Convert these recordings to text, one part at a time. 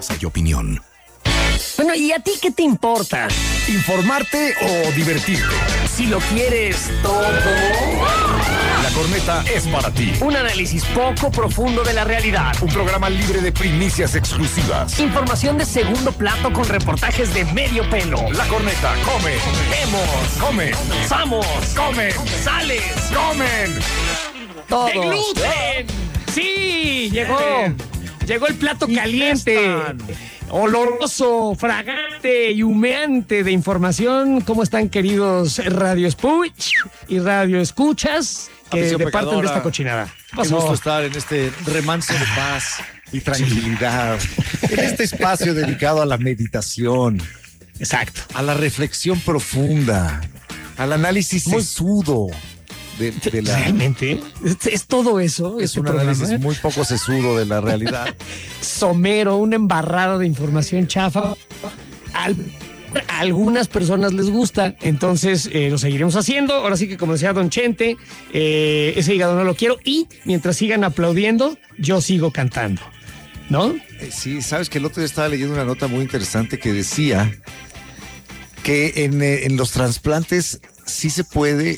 Balanza y opinión. Bueno, ¿y a ti qué te importa? ¿Informarte o divertirte? Si lo quieres todo. La Corneta es para ti. Un análisis poco profundo de la realidad. Un programa libre de primicias exclusivas. Información de segundo plato con reportajes de medio pelo. La Corneta come, Vemos, come, ¡Vamos! come, ¡Sales! comen. ¡De gluten! ¡Sí! Llegó. Llegó el plato caliente. Oloroso, fragante y humeante de información. ¿Cómo están, queridos Radio Escuch y Radio Escuchas que departen de esta cochinada? Qué gusto estar en este remanso de paz y tranquilidad, en este espacio dedicado a la meditación, Exacto. a la reflexión profunda, al análisis sesudo de la... Realmente, es todo eso. Es un análisis muy poco sesudo de la realidad. Somero, una embarrada de información chafa. A algunas personas les gusta, entonces lo seguiremos haciendo. Ahora sí que, como decía Don Chente, ese hígado no lo quiero, y mientras sigan aplaudiendo, yo sigo cantando, ¿no? Sí, sabes que el otro día estaba leyendo una nota muy interesante que decía que en los trasplantes sí se puede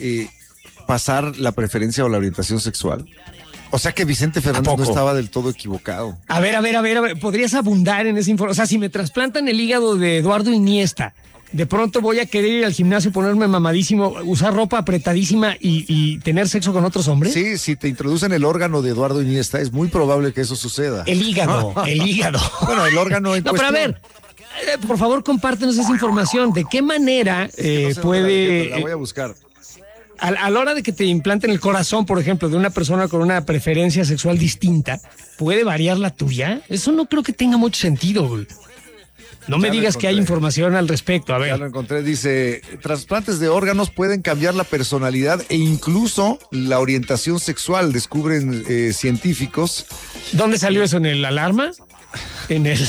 pasar la preferencia o la orientación sexual. O sea que Vicente Fernández no estaba del todo equivocado. A ver, ¿podrías abundar en esa información? O sea, si me trasplantan el hígado de Eduardo Iniesta, de pronto voy a querer ir al gimnasio, ponerme mamadísimo, usar ropa apretadísima y tener sexo con otros hombres. Sí, si te introducen el órgano de Eduardo Iniesta, es muy probable que eso suceda. El hígado. Bueno, el órgano en cuestión. Pero a ver, por favor, compártenos esa información. ¿De qué manera puede... La voy a buscar. A la hora de que te implanten el corazón, por ejemplo, de una persona con una preferencia sexual distinta, ¿puede variar la tuya? Eso no creo que tenga mucho sentido, güey. No me digas que hay información al respecto. A ver. Ya lo encontré. Dice, trasplantes de órganos pueden cambiar la personalidad e incluso la orientación sexual, descubren científicos. ¿Dónde salió eso? ¿En el Alarma? En el...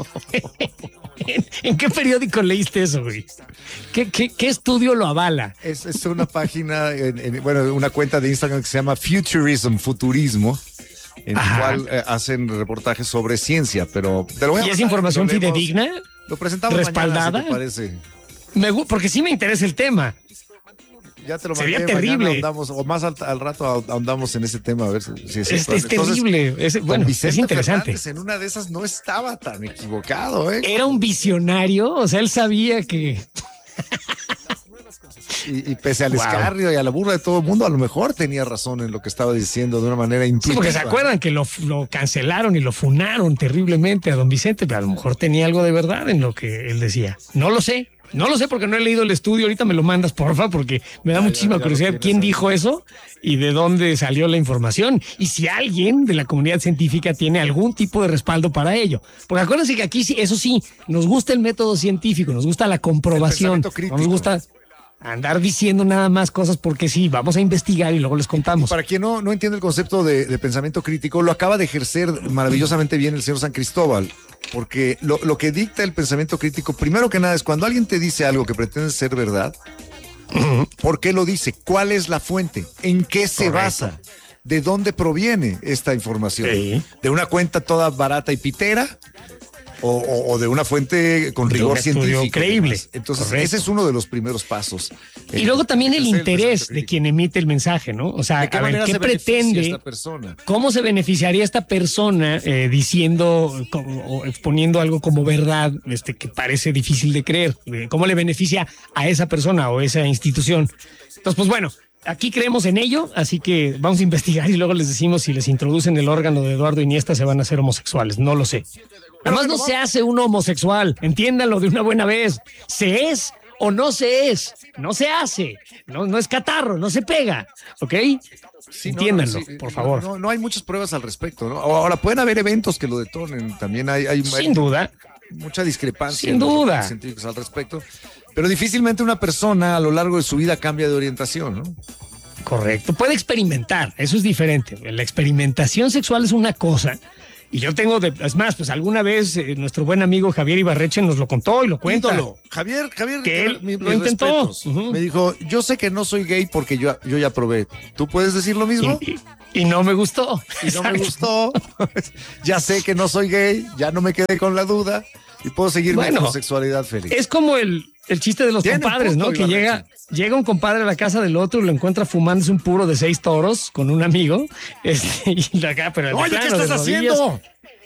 ¿En qué periódico leíste eso, güey? ¿Qué estudio lo avala? Es una página, una cuenta de Instagram que se llama Futurismo, en la cual hacen reportajes sobre ciencia, pero te lo voy a ¿Y es información fidedigna? Lo presentamos ¿respaldada? mañana, si te parece. Porque sí me interesa el tema. Ya te lo Sería mandé, terrible. Ahondamos, o más al rato ahondamos en ese tema, a ver si es cierto. Es terrible. Es interesante. Fernández en una de esas no estaba tan equivocado, ¿eh? Era un visionario, o sea, él sabía que... Y pese al escarnio y a la burla de todo el mundo, a lo mejor tenía razón en lo que estaba diciendo de una manera intuitiva. Sí, porque se acuerdan que lo cancelaron y lo funaron terriblemente a don Vicente, pero a lo mejor tenía algo de verdad en lo que él decía. No lo sé porque no he leído el estudio. Ahorita me lo mandas, porfa, porque me da muchísima curiosidad quién dijo eso y de dónde salió la información. Y si alguien de la comunidad científica tiene algún tipo de respaldo para ello. Porque acuérdense que aquí sí, eso sí, nos gusta el método científico, nos gusta la comprobación, no nos gusta andar diciendo nada más cosas porque sí, vamos a investigar y luego les contamos. Para quien no entiende el concepto de pensamiento crítico, lo acaba de ejercer maravillosamente bien el señor San Cristóbal, porque lo que dicta el pensamiento crítico, primero que nada, es cuando alguien te dice algo que pretende ser verdad, ¿por qué lo dice? ¿Cuál es la fuente? ¿En qué se basa? ¿De dónde proviene esta información? Sí. ¿De una cuenta toda barata y pitera? O de una fuente con rigor científico creíble. Entonces, Correcto. ese es uno de los primeros pasos. Y luego también el interés de quien emite el mensaje, ¿no? O sea, ¿De qué a ver, manera ¿qué se beneficia pretende? esta persona? ¿Cómo se beneficiaría esta persona diciendo o exponiendo algo como verdad que parece difícil de creer? ¿Cómo le beneficia a esa persona o esa institución? Entonces, pues bueno, aquí creemos en ello, así que vamos a investigar y luego les decimos si les introducen el órgano de Eduardo Iniesta se van a hacer homosexuales. No lo sé. Además, no se hace uno homosexual, entiéndanlo de una buena vez. ¿Se es o no se es? No se hace, no es catarro, no se pega, ¿ok? Sí, entiéndanlo, por favor. No hay muchas pruebas al respecto, ¿no? Ahora, pueden haber eventos que lo detonen, también hay sin duda. Mucha discrepancia. Sin duda. Científicos al respecto, pero difícilmente una persona a lo largo de su vida cambia de orientación, ¿no? Correcto, puede experimentar, eso es diferente. La experimentación sexual es una cosa Y yo tengo, es más, pues alguna vez nuestro buen amigo Javier Ibarreche nos lo contó y lo cuenta. Ídolo. Javier, que él mis lo intentó. respetos. Me dijo, yo sé que no soy gay porque yo ya probé. ¿Tú puedes decir lo mismo? Y no me gustó. Y no me gustó. Ya sé que no soy gay, ya no me quedé con la duda y puedo seguir mi homosexualidad feliz. Es como el chiste de los compadres, ¿no? Que llega un compadre a la casa del otro y lo encuentra fumándose un puro de 6 toros con un amigo. Y acá, pero oye, ¿qué estás haciendo?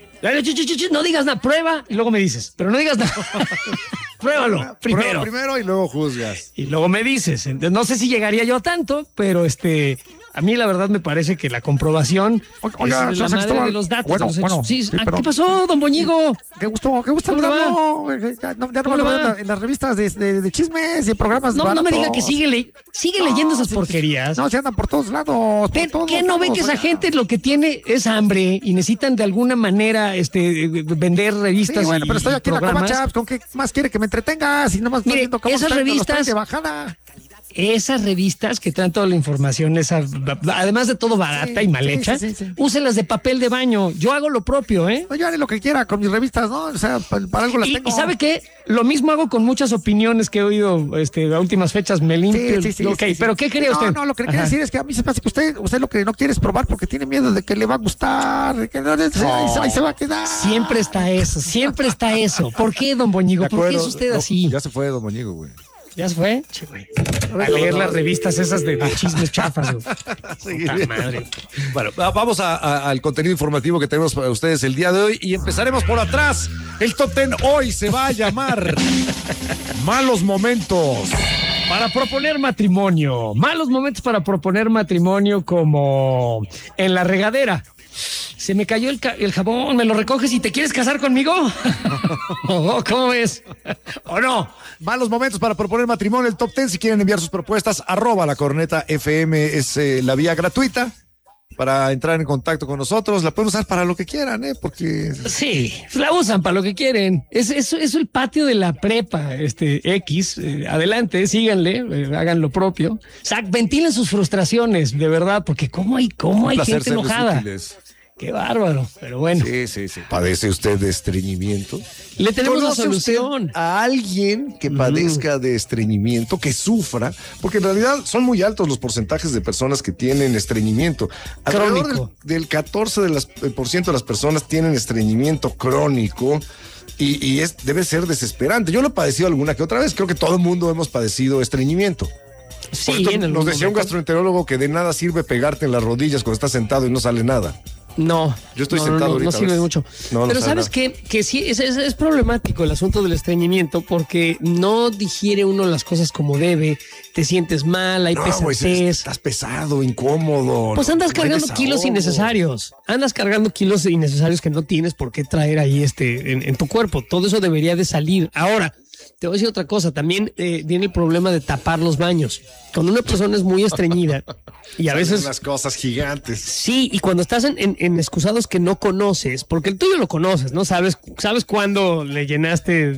No digas nada, prueba y luego me dices, pero no digas nada. Pruébalo primero. Prueba primero y luego juzgas. Y luego me dices. Entonces, no sé si llegaría yo a tanto, pero a mí la verdad me parece que la comprobación Oiga, es la madre de los datos. Sí, pero, ¿qué pasó, don Boñigo? Qué gusto saludarlo. Ya no me lo veo en las revistas de chismes y programas No baratos. me diga que sigue leyendo esas porquerías. No, se andan por todos lados. ¿Qué no ve que esa gente lo que tiene es hambre y necesitan de alguna manera vender revistas? Sí, bueno, pero estoy aquí programas. en la Covacha, ¿con qué más quiere que me entretenga? Si nomás estoy viendo cómo esas están los revistas de bajada. Esas revistas que traen toda la información, además de todo barata y mal hecha, úselas de papel de baño. Yo hago lo propio, ¿eh? No, yo haré lo que quiera con mis revistas, ¿no? O sea, para algo las tengo. Y ¿sabe qué? Lo mismo hago con muchas opiniones que he oído a últimas fechas. Me limpio. Pero ¿qué cree usted? No, lo que quería decir es que a mí se me hace que usted lo que no quiere es probar porque tiene miedo de que le va a gustar, de que ahí se va a quedar. Siempre está eso. ¿Por qué, don Boñigo? ¿Por qué es usted así? Ya se fue, don Boñigo, güey. ¿Ya se fue? Che, güey. A leer las revistas esas de chismes chafas, güey. Puta madre. Bueno, vamos al contenido informativo que tenemos para ustedes el día de hoy y empezaremos por atrás. El Top 10 hoy se va a llamar Malos Momentos. Para proponer matrimonio. Malos momentos para proponer matrimonio, como en la regadera. Se me cayó el jabón, ¿me lo recoges y te quieres casar conmigo? ¿Cómo ves? ¿O no? Malos momentos para proponer matrimonio, el Top 10. Si quieren enviar sus propuestas, @lacorneta_FM es la vía gratuita para entrar en contacto con nosotros. La pueden usar para lo que quieran, porque... Sí, la usan para lo que quieren. Es el patio de la prepa, X. Adelante, síganle, hagan lo propio. Ventilen sus frustraciones, de verdad, porque cómo hay gente enojada. Qué bárbaro, pero bueno. Sí. ¿Padece usted de estreñimiento? Le tenemos la solución. A alguien que padezca de estreñimiento, que sufra, porque en realidad son muy altos los porcentajes de personas que tienen estreñimiento. Alrededor del 14% de las personas tienen estreñimiento crónico y debe ser desesperante. Yo lo he padecido alguna que otra vez. Creo que todo el mundo hemos padecido estreñimiento. Sí, nos decía un gastroenterólogo que de nada sirve pegarte en las rodillas cuando estás sentado y no sale nada. No, yo estoy sentado ahorita. No sirve mucho. Pero sabes que sí, es problemático el asunto del estreñimiento porque no digiere uno las cosas como debe, te sientes mal, hay pesadez. Estás pesado, incómodo. Pues andas cargando kilos innecesarios. Andas cargando kilos innecesarios que no tienes por qué traer ahí en tu cuerpo. Todo eso debería de salir. Ahora, te voy a decir otra cosa, también viene el problema de tapar los baños. Cuando una persona es muy estreñida y a veces... unas cosas gigantes. Sí, y cuando estás en excusados que no conoces, porque el tuyo lo conoces, ¿no? ¿Sabes cuándo le llenaste?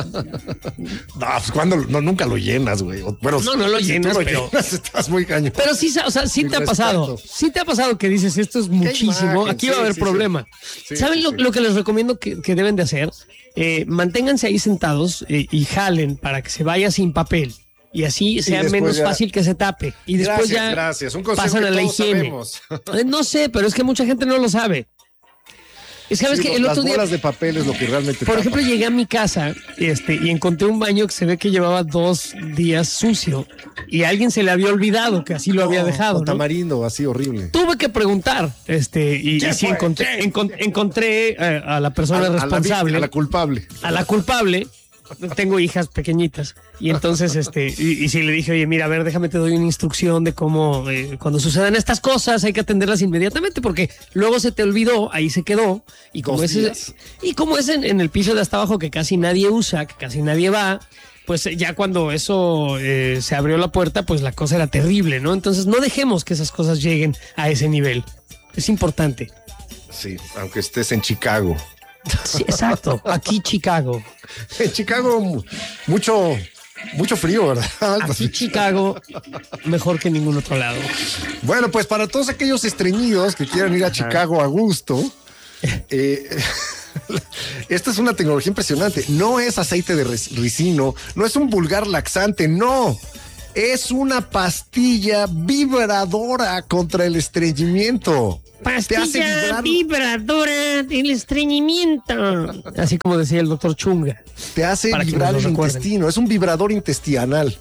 No, pues cuando nunca lo llenas, güey. Bueno, no lo llenas, pero... estás muy caño. Pero sí, o sea, sí te ha pasado. Sí te ha pasado que dices, esto es muchísimo, aquí va a haber problema. Sí, ¿saben lo que les recomiendo que deben de hacer? Manténganse ahí sentados y jalen para que se vaya sin papel y así sea menos fácil que se tape y después gracias. Un consejo pasan que a la todos higiene. No sé, pero es que mucha gente no lo sabe. ¿Sabes que el otro día, las bolas de papel es lo que realmente por ejemplo, llegué a mi casa y encontré un baño que se ve que llevaba 2 días sucio y a alguien se le había olvidado que así lo había dejado, con tamarindo, así horrible. Tuve que preguntar, y sí encontré a la persona responsable, a la culpable. A la culpable. Tengo hijas pequeñitas y entonces y sí le dije, oye, mira, a ver, déjame te doy una instrucción de cómo cuando sucedan estas cosas hay que atenderlas inmediatamente porque luego se te olvidó, ahí se quedó y como es en el piso de hasta abajo que casi nadie usa, que casi nadie va, pues ya cuando eso se abrió la puerta, pues la cosa era terrible, ¿no? Entonces no dejemos que esas cosas lleguen a ese nivel. Es importante. Sí, aunque estés en Chicago. Sí, exacto. Aquí Chicago. En Chicago mucho frío, ¿verdad? Aquí Chicago mejor que ningún otro lado. Bueno, pues para todos aquellos estreñidos que quieran ir a Chicago a gusto, Esta es una tecnología impresionante. No es aceite de ricino, no es un vulgar laxante, no. Es una pastilla vibradora contra el estreñimiento. Pastilla vibradora del estreñimiento. Así como decía el doctor Chunga. Te hace vibrar el intestino. Es un vibrador intestinal.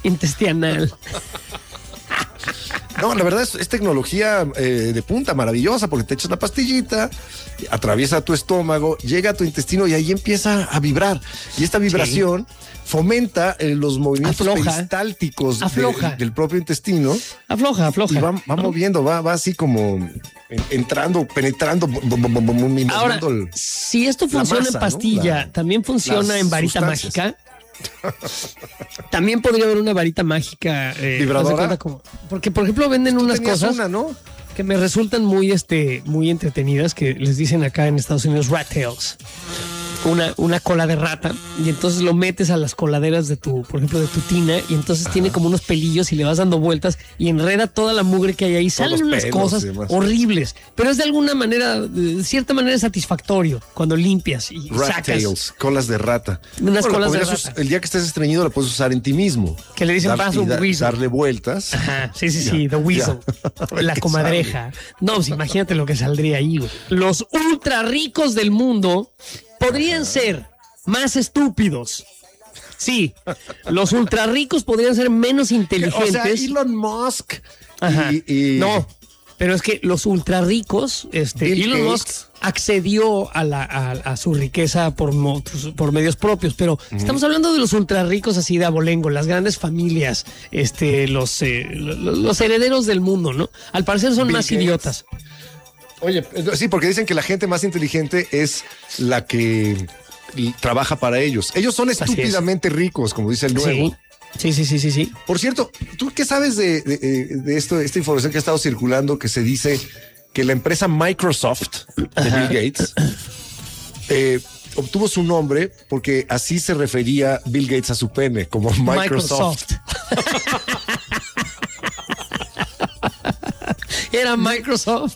No, la verdad es tecnología de punta, maravillosa, porque te echas la pastillita, atraviesa tu estómago, llega a tu intestino y ahí empieza a vibrar. Y esta vibración fomenta los movimientos peristálticos del propio intestino. Afloja. Y va moviendo, va así como entrando, penetrando. Ahora, si esto funciona en pastilla, ¿no? ¿También funciona en varita mágica? También podría haber una varita mágica vibradora. Porque, por ejemplo, venden unas cosas ¿no? que me resultan muy entretenidas, que les dicen acá en Estados Unidos rat tails. Una cola de rata, y entonces lo metes a las coladeras de por ejemplo, de tu tina, y entonces tiene como unos pelillos y le vas dando vueltas y enreda toda la mugre que hay ahí. Salen unas cosas horribles, pero es de alguna manera, de cierta manera satisfactorio cuando limpias y rat sacas. Tails, colas de rata. Unas colas de rata. El día que estés estreñido lo puedes usar en ti mismo. Que le dicen darle vueltas. Ajá, sí, the weasel. La comadreja. No, pues imagínate lo que saldría ahí, güey. Los ultra ricos del mundo podrían ser más estúpidos. Sí, los ultra ricos podrían ser menos inteligentes. O sea, Elon Musk. Ajá. No, pero es que los ultra ricos, Elon Musk accedió a su riqueza por medios propios, pero estamos hablando de los ultra ricos así de abolengo, las grandes familias, los herederos del mundo, ¿no? Al parecer son más idiotas. Oye, sí, porque dicen que la gente más inteligente es la que trabaja para ellos. Ellos son estúpidamente ricos, como dice el nuevo. Sí. Por cierto, ¿tú qué sabes de esta información que ha estado circulando, que se dice que la empresa Microsoft de Bill Gates obtuvo su nombre porque así se refería Bill Gates a su pene, como Microsoft. Era Microsoft.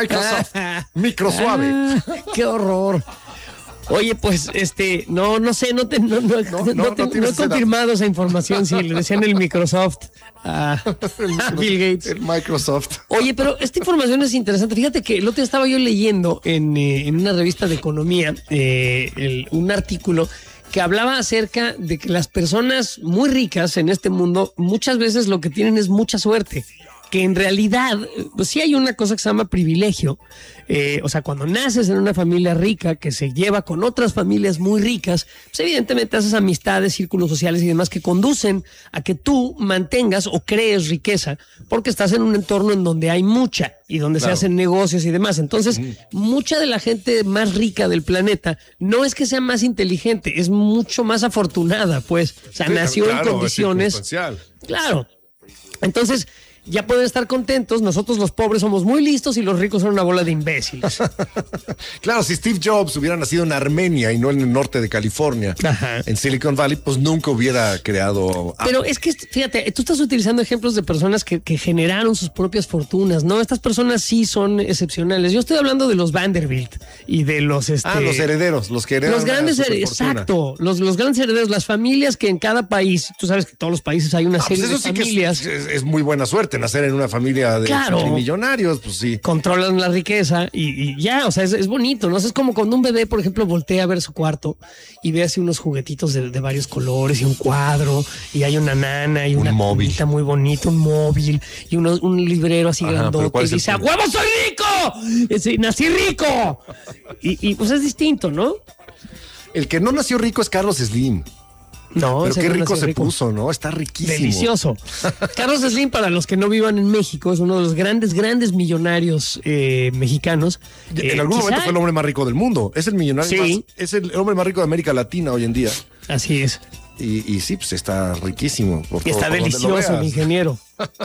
Microsuave. Qué horror. Oye, pues, no sé, no he confirmado esa información, si le decían el Microsoft a Bill Gates. El Microsoft. Oye, pero esta información es interesante. Fíjate que el otro día estaba yo leyendo en una revista de economía un artículo que hablaba acerca de que las personas muy ricas en este mundo muchas veces lo que tienen es mucha suerte. Que en realidad, pues sí hay una cosa que se llama privilegio. O sea, cuando naces en una familia rica que se lleva con otras familias muy ricas, pues evidentemente haces amistades, círculos sociales y demás que conducen a que tú mantengas o crees riqueza, porque estás en un entorno en donde hay mucha y donde se hacen negocios y demás. Entonces, mucha de la gente más rica del planeta no es que sea más inteligente, es mucho más afortunada, pues. O sea, nació en condiciones. Claro. Entonces, ya pueden estar contentos. Nosotros los pobres somos muy listos y los ricos son una bola de imbéciles. Claro, si Steve Jobs hubiera nacido en Armenia y no en el norte de California, en Silicon Valley, pues nunca hubiera creado. Pero es que, fíjate, tú estás utilizando ejemplos de personas que generaron sus propias fortunas, ¿no? Estas personas sí son excepcionales. Yo estoy hablando de los Vanderbilt y de los... los herederos, los que heredan. Los grandes herederos, exacto. Los grandes herederos, las familias que en cada país, tú sabes que en todos los países hay una serie de familias. Sí que es muy buena suerte nacer en una familia de millonarios, pues sí. Controlan la riqueza y ya, o sea, es bonito, ¿no? O sea, es como cuando un bebé, por ejemplo, voltea a ver su cuarto y ve así unos juguetitos de varios colores y un cuadro y hay una nana y una cunita muy bonita, un móvil y un librero así grandote y dice, ¡a huevo soy rico! ¡Nací rico! Y pues es distinto, ¿no? El que no nació rico es Carlos Slim. No, pero qué rico se puso, ¿no? Está riquísimo. Delicioso. Carlos Slim, para los que no vivan en México, es uno de los grandes millonarios mexicanos. En algún momento fue el hombre más rico del mundo. Es el millonario es el hombre más rico de América Latina hoy en día. Así es. Y sí, pues está riquísimo. Está delicioso el ingeniero.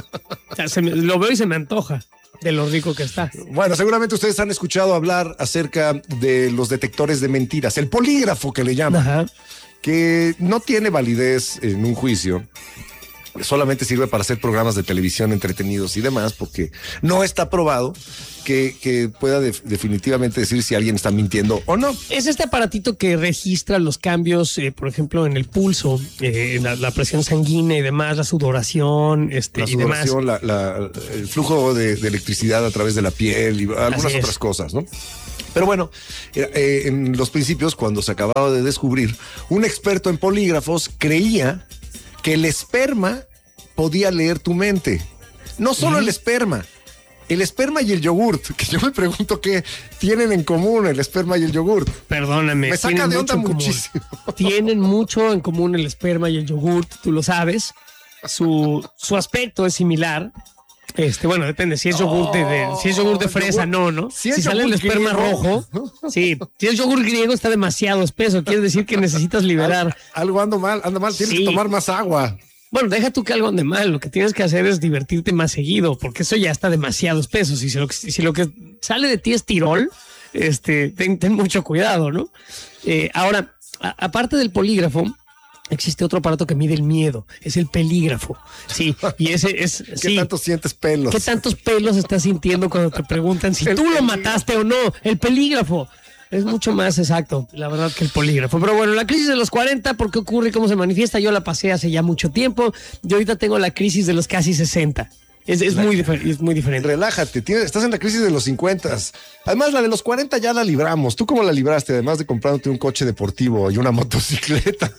O sea, lo veo y se me antoja de lo rico que está. Bueno, seguramente ustedes han escuchado hablar acerca de los detectores de mentiras, el polígrafo que le llaman. Que no tiene validez en un juicio, solamente sirve para hacer programas de televisión entretenidos y demás, porque no está probado que pueda definitivamente decir si alguien está mintiendo o no. Es este aparatito que registra los cambios, por ejemplo, en el pulso, la presión sanguínea y demás, la sudoración, La y demás. sudoración, el flujo de electricidad a través de la piel y algunas otras cosas, ¿no? Pero bueno, en los principios, cuando se acababa de descubrir, un experto en polígrafos creía que el esperma podía leer tu mente. No solo el esperma y el yogurt, que yo me pregunto qué tienen en común el esperma y el yogurt. Perdóname. Me saca de onda muchísimo. Tienen mucho en común el esperma y el yogurt, tú lo sabes. Su aspecto es similar. Bueno, depende. Si es yogur si es yogur de fresa, no. Si sale el esperma rojo, sí. Si es yogur griego, está demasiado espeso. Quiere decir que necesitas liberar. Algo anda mal. Tienes que tomar más agua. Bueno, deja tú que algo ande mal. Lo que tienes que hacer es divertirte más seguido, porque eso ya está demasiado espeso. Si lo que sale de ti es tirol, ten mucho cuidado, ¿no? Ahora, aparte del polígrafo, existe otro aparato que mide el miedo, es el pelígrafo. Sí, y ese es. ¿Qué tanto sientes pelos? ¿Qué tantos pelos estás sintiendo cuando te preguntan si tú lo mataste o no? El pelígrafo. Es mucho más exacto, la verdad, que el polígrafo. Pero bueno, la crisis de los 40, ¿por qué ocurre y cómo se manifiesta? Yo la pasé hace ya mucho tiempo. Yo ahorita tengo la crisis de los casi 60. Es muy diferente. Relájate, estás en la crisis de los 50. Además, la de los 40 ya la libramos. ¿Tú cómo la libraste? Además de comprándote un coche deportivo y una motocicleta.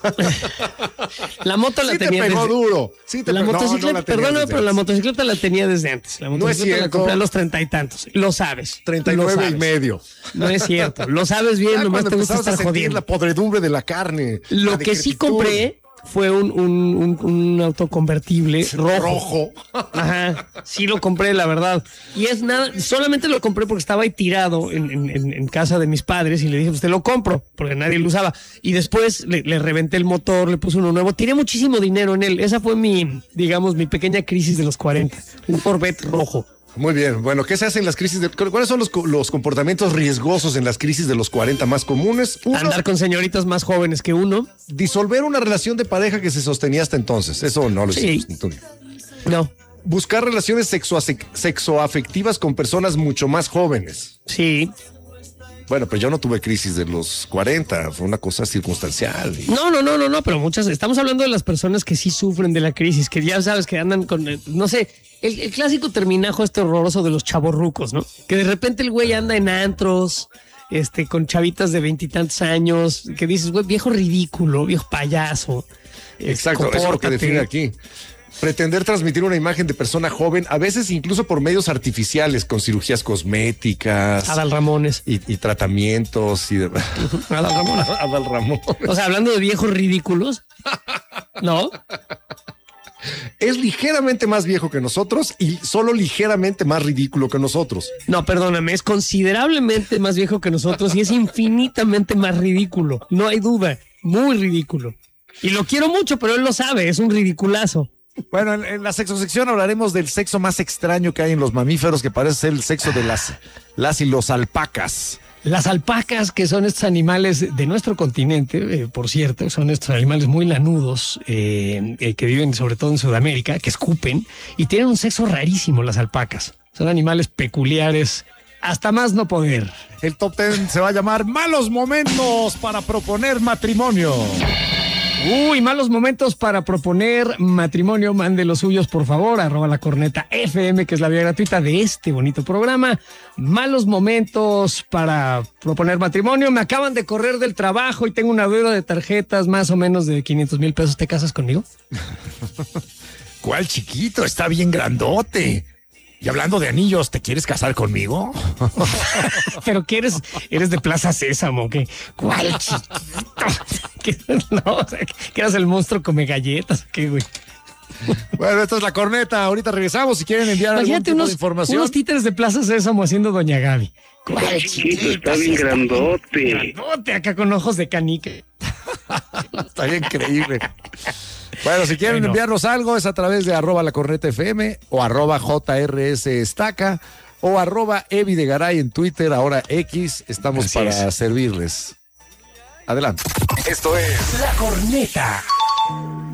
La moto la tenía te pegó duro. La motocicleta, perdóname, pero la motocicleta la tenía desde antes. La motocicleta la compré a los 30 y tantos. Lo sabes. 39 y medio. No es cierto. Lo sabes bien, nomás te gusta estar jodiendo. La podredumbre de la carne. Lo que sí compré fue un autoconvertible rojo. Ajá, sí lo compré, la verdad. Y es nada, solamente lo compré porque estaba ahí tirado en casa de mis padres y le dije, pues te lo compro, porque nadie lo usaba. Y después le reventé el motor, le puse uno nuevo. Tiré muchísimo dinero en él. Esa fue mi pequeña crisis de los 40. Un Corvette rojo. Muy bien. Bueno, ¿qué se hace en las crisis? ¿Cuáles son los comportamientos riesgosos en las crisis de los 40 más comunes? Andar con señoritas más jóvenes que uno. Disolver una relación de pareja que se sostenía hasta entonces. Eso no lo hicimos. No. Buscar relaciones sexoafectivas con personas mucho más jóvenes. Sí. Bueno, pero yo no tuve crisis de los 40, fue una cosa circunstancial. No, pero muchas, estamos hablando de las personas que sí sufren de la crisis, que ya sabes que andan con, no sé, el clásico terminajo horroroso de los chavorrucos, ¿no? Que de repente el güey anda en antros, con chavitas de 20 y tantos años, que dices, güey, viejo ridículo, viejo payaso. Exacto, eso es lo que define aquí. Pretender transmitir una imagen de persona joven, a veces incluso por medios artificiales, con cirugías cosméticas. Adal Ramones. Y tratamientos y demás. Adal Ramones. Adal Ramones. O sea, hablando de viejos ridículos, ¿no? Es ligeramente más viejo que nosotros y solo ligeramente más ridículo que nosotros. No, perdóname, es considerablemente más viejo que nosotros y es infinitamente más ridículo. No hay duda, muy ridículo. Y lo quiero mucho, pero él lo sabe, es un ridiculazo. Bueno, en la sexosección hablaremos del sexo más extraño que hay en los mamíferos, que parece ser el sexo de las y los alpacas. Las alpacas, que son estos animales de nuestro continente, por cierto, son estos animales muy lanudos, que viven sobre todo en Sudamérica, que escupen, y tienen un sexo rarísimo las alpacas. Son animales peculiares, hasta más no poder. El top 10 se va a llamar Malos Momentos para Proponer Matrimonio. Uy, malos momentos para proponer matrimonio. Mande los suyos, por favor, @lacorneta_FM, que es la vía gratuita de este bonito programa. Malos momentos para proponer matrimonio. Me acaban de correr del trabajo y tengo una deuda de tarjetas más o menos de 500,000 pesos. ¿Te casas conmigo? ¿Cuál chiquito? Está bien grandote. Y hablando de anillos, ¿te quieres casar conmigo? ¿Pero qué eres? ¿Eres de Plaza Sésamo? ¿Qué? ¿Cuál chiquito? No, o sea, que eras el monstruo come galletas. ¿Qué, güey? Bueno, esta es La Corneta. Ahorita regresamos. Si quieren enviar algún tipo de información. Unos títeres de Plaza Sésamo haciendo Doña Gaby. ¿Cuál chiquito? Está bien grandote. Grandote, acá con ojos de canica. Está bien increíble. Bueno, si quieren enviarnos algo es a través de @lacornetafm o @JRSestaca o @Evidegaray en Twitter, ahora X. Estamos para servirles. Adelante. Esto es La Corneta.